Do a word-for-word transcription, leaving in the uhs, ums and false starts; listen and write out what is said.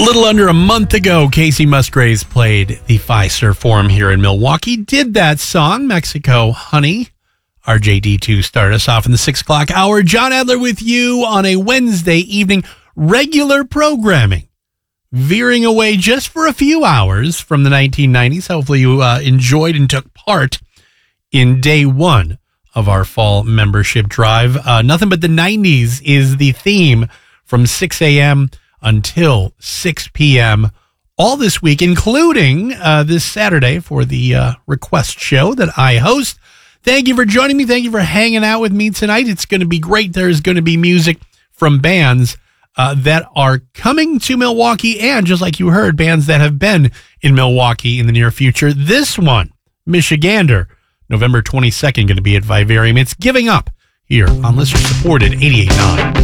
little under a month ago, Casey Musgraves played the Fiserv Forum here in Milwaukee. Did that song, Mexico Honey. R J D two started us off in the six o'clock hour. John Adler with you on a Wednesday evening. Regular programming. Veering away just for a few hours from the nineteen nineties. Hopefully you uh, enjoyed and took part in day one of our fall membership drive. Uh, nothing but the nineties is the theme from six a.m. until six p.m. all this week, including uh, this Saturday for the uh, request show that I host. Thank you for joining me. Thank you for hanging out with me tonight. It's going to be great. There's going to be music from bands uh, that are coming to Milwaukee, and just like you heard, bands that have been in Milwaukee in the near future. This one, Michigander, November twenty-second, going to be at Vivarium. It's Giving Up here on listener-supported eighty-eight point nine.